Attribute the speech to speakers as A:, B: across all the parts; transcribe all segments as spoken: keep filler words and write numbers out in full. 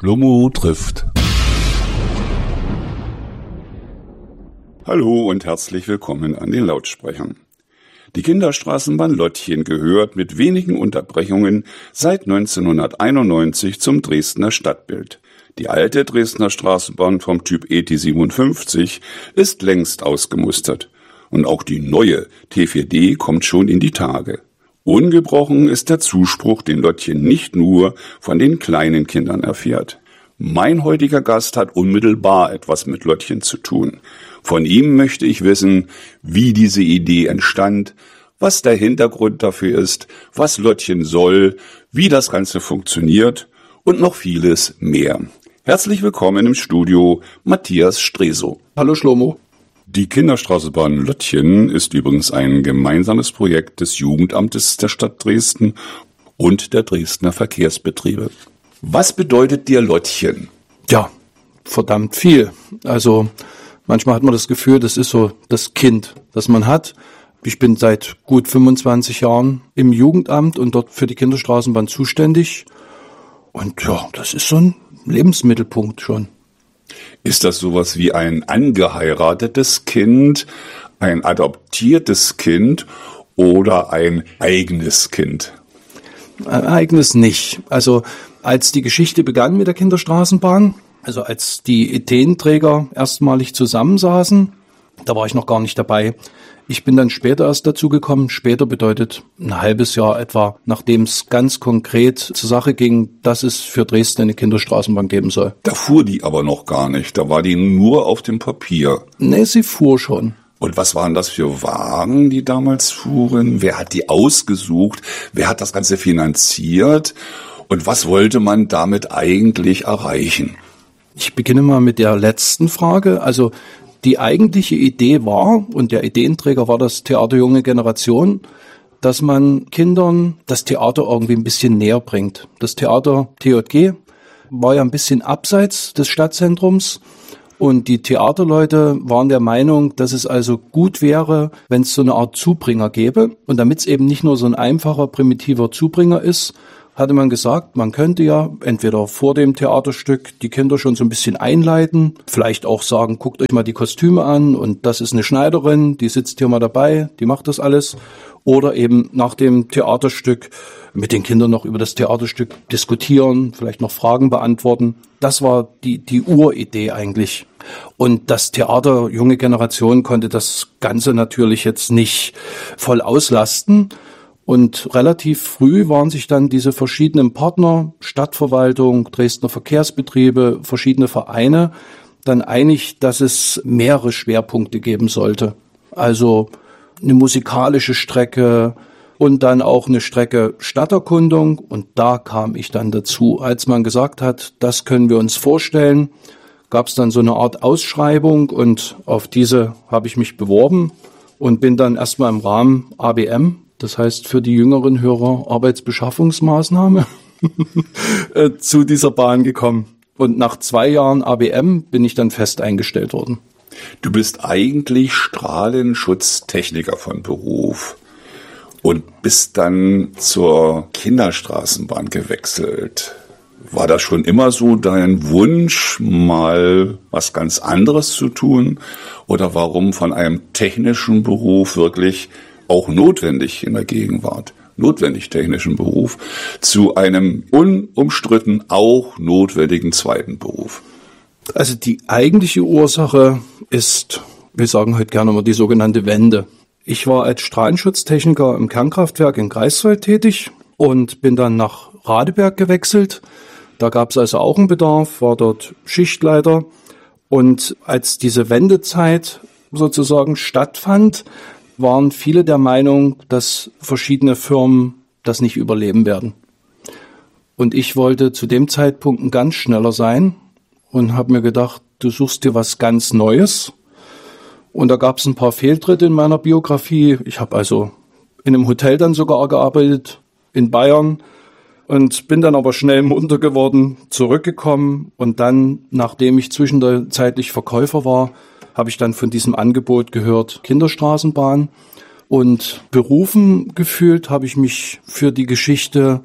A: Schlomo trifft. Hallo und herzlich willkommen an den Lautsprechern. Die Kinderstraßenbahn Lottchen gehört mit wenigen Unterbrechungen seit neunzehnhunderteinundneunzig zum Dresdner Stadtbild. Die alte Dresdner Straßenbahn vom Typ E T siebenundfünfzig ist längst ausgemustert. Und auch die neue T vier D kommt schon in die Tage. Ungebrochen ist der Zuspruch, den Lottchen nicht nur von den kleinen Kindern erfährt. Mein heutiger Gast hat unmittelbar etwas mit Lottchen zu tun. Von ihm möchte ich wissen, wie diese Idee entstand, was der Hintergrund dafür ist, was Lottchen soll, wie das Ganze funktioniert und noch vieles mehr. Herzlich willkommen im Studio, Matthias Stresow.
B: Hallo Schlomo.
A: Die Kinderstraßenbahn Lottchen ist übrigens ein gemeinsames Projekt des Jugendamtes der Stadt Dresden und der Dresdner Verkehrsbetriebe. Was bedeutet dir Lottchen?
B: Ja, verdammt viel. Also manchmal hat man das Gefühl, das ist so das Kind, das man hat. Ich bin seit gut fünfundzwanzig Jahren im Jugendamt und dort für die Kinderstraßenbahn zuständig. Und ja, das ist so ein Lebensmittelpunkt schon.
A: Ist das sowas wie ein angeheiratetes Kind, ein adoptiertes Kind oder ein eigenes Kind?
B: Ein eigenes nicht. Also als die Geschichte begann mit der Kinderstraßenbahn, also als die Ideenträger erstmalig zusammensaßen, da war ich noch gar nicht dabei. Ich bin dann später erst dazugekommen. Später bedeutet ein halbes Jahr etwa, nachdem es ganz konkret zur Sache ging, dass es für Dresden eine Kinderstraßenbahn geben soll.
A: Da fuhr die aber noch gar nicht. Da war die nur auf dem Papier.
B: Nee, sie fuhr schon.
A: Und was waren das für Wagen, die damals fuhren? Wer hat die ausgesucht? Wer hat das Ganze finanziert? Und was wollte man damit eigentlich erreichen?
B: Ich beginne mal mit der letzten Frage. Also die eigentliche Idee war, und der Ideenträger war das Theater Junge Generation, dass man Kindern das Theater irgendwie ein bisschen näher bringt. Das Theater T J G war ja ein bisschen abseits des Stadtzentrums und die Theaterleute waren der Meinung, dass es also gut wäre, wenn es so eine Art Zubringer gäbe. Und damit es eben nicht nur so ein einfacher, primitiver Zubringer ist, hatte man gesagt, man könnte ja entweder vor dem Theaterstück die Kinder schon so ein bisschen einleiten, vielleicht auch sagen, guckt euch mal die Kostüme an und das ist eine Schneiderin, die sitzt hier mal dabei, die macht das alles. Oder eben nach dem Theaterstück mit den Kindern noch über das Theaterstück diskutieren, vielleicht noch Fragen beantworten. Das war die, die Uridee eigentlich. Und das Theater Junge Generation konnte das Ganze natürlich jetzt nicht voll auslasten. Und relativ früh waren sich dann diese verschiedenen Partner, Stadtverwaltung, Dresdner Verkehrsbetriebe, verschiedene Vereine, dann einig, dass es mehrere Schwerpunkte geben sollte. Also eine musikalische Strecke und dann auch eine Strecke Stadterkundung. Und da kam ich dann dazu. Als man gesagt hat, das können wir uns vorstellen, gab es dann so eine Art Ausschreibung und auf diese habe ich mich beworben und bin dann erstmal im Rahmen A B M, das heißt für die jüngeren Hörer Arbeitsbeschaffungsmaßnahme, zu dieser Bahn gekommen. Und nach zwei Jahren A B M bin ich dann fest eingestellt worden.
A: Du bist eigentlich Strahlenschutztechniker von Beruf und bist dann zur Kinderstraßenbahn gewechselt. War das schon immer so dein Wunsch, mal was ganz anderes zu tun? Oder warum von einem technischen Beruf wirklich auch notwendig in der Gegenwart, notwendig technischen Beruf, zu einem unumstritten auch notwendigen zweiten Beruf?
B: Also die eigentliche Ursache ist, wir sagen heute gerne mal die sogenannte Wende. Ich war als Strahlenschutztechniker im Kernkraftwerk in Greifswald tätig und bin dann nach Radeberg gewechselt. Da gab es also auch einen Bedarf, war dort Schichtleiter. Und als diese Wendezeit sozusagen stattfand, waren viele der Meinung, dass verschiedene Firmen das nicht überleben werden. Und ich wollte zu dem Zeitpunkt ein ganz schneller sein und habe mir gedacht, du suchst dir was ganz Neues. Und da gab es ein paar Fehltritte in meiner Biografie. Ich habe also in einem Hotel dann sogar gearbeitet, in Bayern, und bin dann aber schnell munter geworden, zurückgekommen. Und dann, nachdem ich zwischenzeitlich Verkäufer war, habe ich dann von diesem Angebot gehört, Kinderstraßenbahn. Und berufen gefühlt habe ich mich für die Geschichte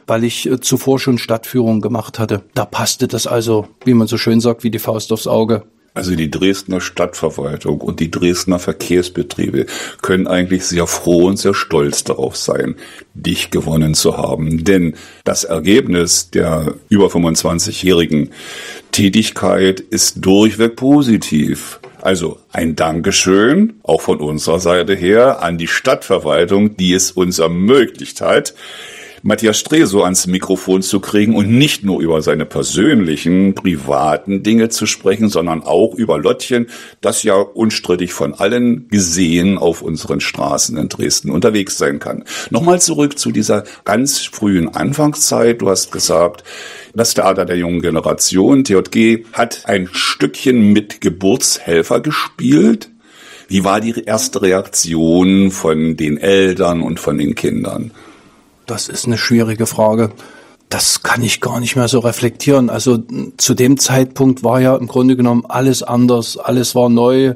B: weil ich äh, zuvor schon Stadtführungen gemacht hatte. Da passte das also, wie man so schön sagt, wie die Faust aufs Auge.
A: Also die Dresdner Stadtverwaltung und die Dresdner Verkehrsbetriebe können eigentlich sehr froh und sehr stolz darauf sein, dich gewonnen zu haben. Denn das Ergebnis der über fünfundzwanzigjährigen Tätigkeit ist durchweg positiv. Also ein Dankeschön, auch von unserer Seite her, an die Stadtverwaltung, die es uns ermöglicht hat, Matthias Stresow ans Mikrofon zu kriegen und nicht nur über seine persönlichen, privaten Dinge zu sprechen, sondern auch über Lottchen, das ja unstrittig von allen gesehen auf unseren Straßen in Dresden unterwegs sein kann. Nochmal zurück zu dieser ganz frühen Anfangszeit. Du hast gesagt, das Theater der jungen Generation, T J G, hat ein Stückchen mit Geburtshelfer gespielt. Wie war die erste Reaktion von den Eltern und von den Kindern?
B: Das ist eine schwierige Frage. Das kann ich gar nicht mehr so reflektieren. Also zu dem Zeitpunkt war ja im Grunde genommen alles anders. Alles war neu.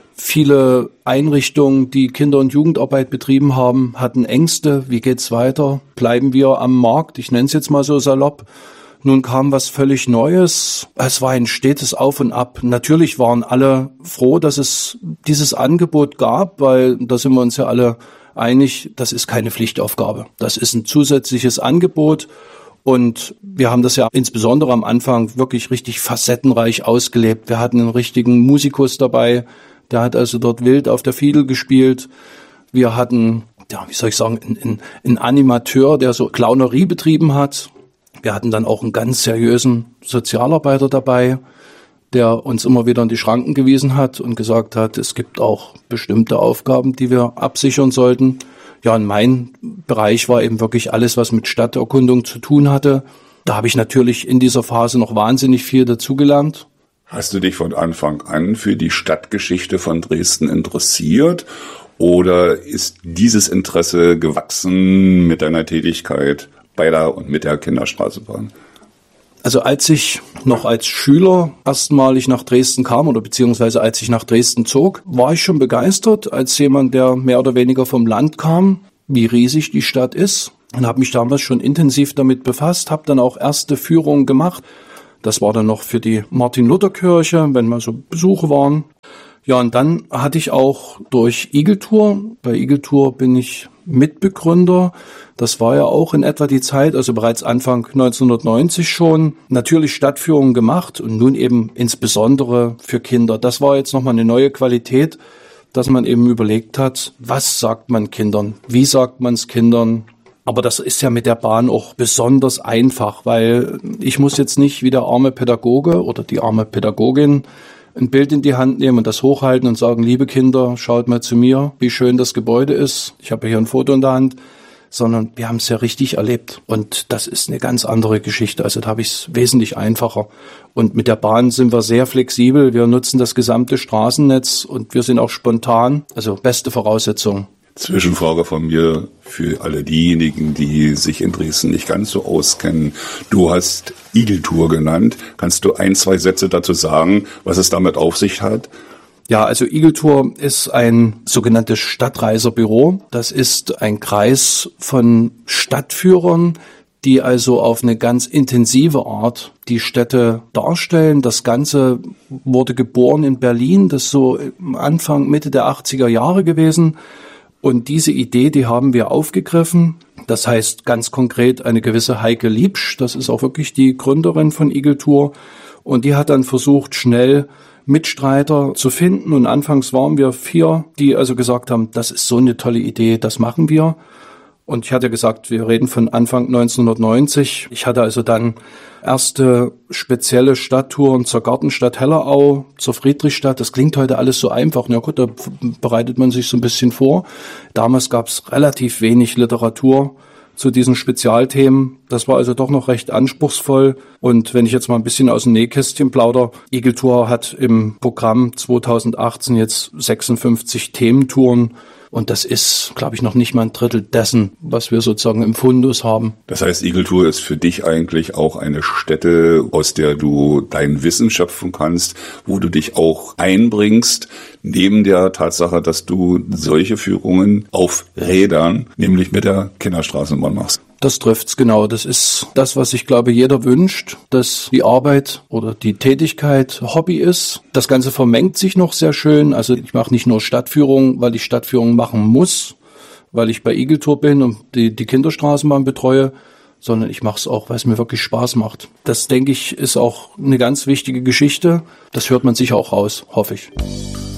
B: Viele Einrichtungen, die Kinder- und Jugendarbeit betrieben haben, hatten Ängste. Wie geht's weiter? Bleiben wir am Markt? Ich nenne es jetzt mal so salopp. Nun kam was völlig Neues. Es war ein stetes Auf und Ab. Natürlich waren alle froh, dass es dieses Angebot gab, weil da sind wir uns ja alle einig, das ist keine Pflichtaufgabe. Das ist ein zusätzliches Angebot und wir haben das ja insbesondere am Anfang wirklich richtig facettenreich ausgelebt. Wir hatten einen richtigen Musikus dabei, der hat also dort wild auf der Fiedel gespielt. Wir hatten, ja, wie soll ich sagen, einen, einen Animateur, der so Clownerie betrieben hat. Wir hatten dann auch einen ganz seriösen Sozialarbeiter dabei, der uns immer wieder in die Schranken gewiesen hat und gesagt hat, es gibt auch bestimmte Aufgaben, die wir absichern sollten. Ja, und mein Bereich war eben wirklich alles, was mit Stadterkundung zu tun hatte. Da habe ich natürlich in dieser Phase noch wahnsinnig viel dazugelernt.
A: Hast du dich von Anfang an für die Stadtgeschichte von Dresden interessiert oder ist dieses Interesse gewachsen mit deiner Tätigkeit bei der und mit der Kinderstraßenbahn?
B: Also als ich noch als Schüler erstmalig nach Dresden kam oder beziehungsweise als ich nach Dresden zog, war ich schon begeistert als jemand, der mehr oder weniger vom Land kam, wie riesig die Stadt ist und habe mich damals schon intensiv damit befasst, habe dann auch erste Führungen gemacht. Das war dann noch für die Martin-Luther-Kirche, wenn mal so Besuche waren. Ja, und dann hatte ich auch durch Igeltour, bei Igeltour bin ich Mitbegründer. Das war ja auch in etwa die Zeit, also bereits Anfang neunzehnhundertneunzig schon, natürlich Stadtführungen gemacht und nun eben insbesondere für Kinder. Das war jetzt nochmal eine neue Qualität, dass man eben überlegt hat, was sagt man Kindern, wie sagt man es Kindern. Aber das ist ja mit der Bahn auch besonders einfach, weil ich muss jetzt nicht wie der arme Pädagoge oder die arme Pädagogin ein Bild in die Hand nehmen und das hochhalten und sagen, liebe Kinder, schaut mal zu mir, wie schön das Gebäude ist. Ich habe hier ein Foto in der Hand. Sondern wir haben es ja richtig erlebt. Und das ist eine ganz andere Geschichte. Also da habe ich es wesentlich einfacher. Und mit der Bahn sind wir sehr flexibel. Wir nutzen das gesamte Straßennetz und wir sind auch spontan. Also beste Voraussetzungen.
A: Zwischenfrage von mir für alle diejenigen, die sich in Dresden nicht ganz so auskennen. Du hast Igeltour genannt. Kannst du ein, zwei Sätze dazu sagen, was es damit auf sich hat?
B: Ja, also Igeltour ist ein sogenanntes Stadtreiserbüro. Das ist ein Kreis von Stadtführern, die also auf eine ganz intensive Art die Städte darstellen. Das Ganze wurde geboren in Berlin, das ist so Anfang, Mitte der achtziger Jahre gewesen. Und diese Idee, die haben wir aufgegriffen. Das heißt ganz konkret eine gewisse Heike Liebsch, das ist auch wirklich die Gründerin von Igeltour. Und die hat dann versucht, schnell Mitstreiter zu finden. Und anfangs waren wir vier, die also gesagt haben, das ist so eine tolle Idee, das machen wir. Und ich hatte gesagt, wir reden von Anfang neunzehnhundertneunzig. Ich hatte also dann erste spezielle Stadttouren zur Gartenstadt Hellerau, zur Friedrichstadt. Das klingt heute alles so einfach. Na gut, da bereitet man sich so ein bisschen vor. Damals gab es relativ wenig Literatur zu diesen Spezialthemen. Das war also doch noch recht anspruchsvoll. Und wenn ich jetzt mal ein bisschen aus dem Nähkästchen plaudere, Igeltour hat im Programm zweitausendachtzehn jetzt sechsundfünfzig Thementouren. Und das ist, glaube ich, noch nicht mal ein Drittel dessen, was wir sozusagen im Fundus haben.
A: Das heißt, Igeltour ist für dich eigentlich auch eine Stätte, aus der du dein Wissen schöpfen kannst, wo du dich auch einbringst, neben der Tatsache, dass du solche Führungen auf Rädern, nämlich mit der Kinderstraßenbahn machst.
B: Das trifft's genau. Das ist das, was ich glaube, jeder wünscht, dass die Arbeit oder die Tätigkeit Hobby ist. Das Ganze vermengt sich noch sehr schön. Also ich mache nicht nur Stadtführungen, weil ich Stadtführungen machen muss, weil ich bei Igeltour bin und die, die Kinderstraßenbahn betreue, sondern ich mache es auch, weil es mir wirklich Spaß macht. Das, denke ich, ist auch eine ganz wichtige Geschichte. Das hört man sicher auch raus, hoffe ich.